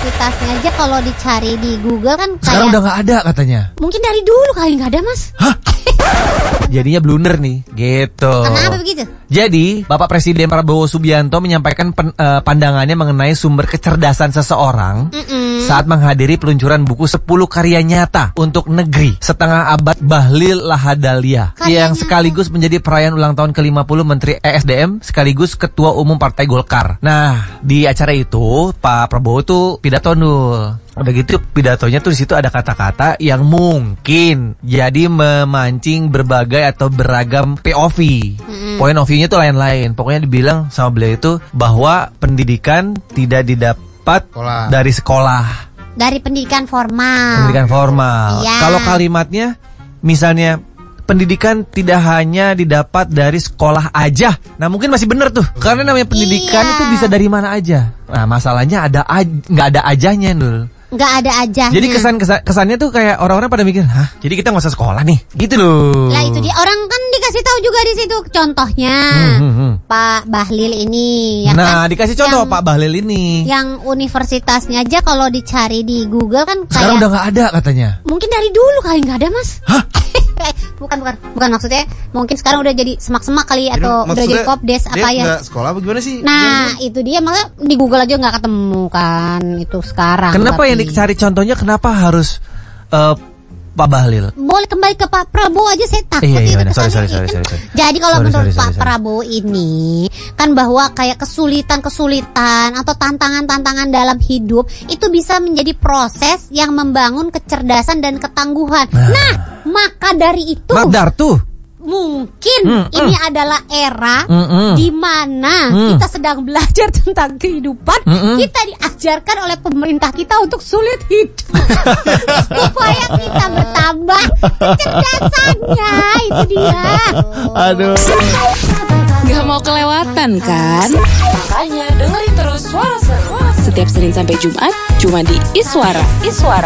universitasnya aja kalau dicari di Google kan kayak sekarang udah nggak ada katanya. mungkin dari dulu kali nggak ada, Mas. Hah? Jadinya blunder nih, gitu. Kenapa begitu? Jadi, Bapak Presiden Prabowo Subianto menyampaikan pandangannya mengenai sumber kecerdasan seseorang saat menghadiri peluncuran buku 10 karya nyata untuk negeri setengah abad Bahlil Lahadalia yang sekaligus menjadi perayaan ulang tahun ke-50 Menteri ESDM sekaligus Ketua Umum Partai Golkar. Nah, di acara itu Pak Prabowo tuh pidato Nul. Udah gitu pidatonya tuh di situ ada kata-kata yang mungkin jadi memancing berbagai atau beragam POV. Point of view-nya tuh lain-lain. Pokoknya dibilang sama beliau itu bahwa pendidikan tidak didapat dari sekolah. Dari pendidikan formal. Pendidikan formal. Iya. Kalau kalimatnya misalnya pendidikan tidak hanya didapat dari sekolah aja. Nah mungkin masih benar tuh. Karena namanya pendidikan itu bisa dari mana aja. Nah masalahnya nggak ada ajanya Nul. Nggak ada ajanya. Jadi kesannya tuh kayak orang-orang pada mikir, hah? Jadi kita nggak usah sekolah nih, gitu loh. Lah itu dia, orang kan dikasih tahu juga di situ contohnya Pak Bahlil ini. Ya nah kan? dikasih contoh Pak Bahlil ini. Yang universitasnya aja kalau dicari di Google kan kayak sekarang udah nggak ada katanya. mungkin dari dulu kali nggak ada, Mas. Hah? bukan maksudnya mungkin sekarang udah jadi semak-semak kali atau udah jadi kopdes apa ya? Nggak sekolah apa gimana sih? Nah itu dia, makanya di Google aja nggak ketemu kan itu sekarang. Kenapa tapi yang dicari contohnya kenapa harus Pak Bahlil? boleh kembali ke Pak Prabowo aja, saya takut Iya, itu benar. Sorry. Jadi kalau menurut Sorry. Pak Prabowo ini kan bahwa kayak kesulitan atau tantangan-tantangan dalam hidup itu bisa menjadi proses yang membangun kecerdasan dan ketangguhan. Nah, maka dari itu Madar tuh. mungkin ini adalah era di mana kita sedang belajar tentang kehidupan. Kita diajarkan oleh pemerintah kita untuk sulit hidup supaya kita bertambah kecerdasannya. Itu dia. Aduh. Gak mau kelewatan kan? Makanya dengerin terus Suara Seru setiap Senin sampai Jumat cuma di Iswara.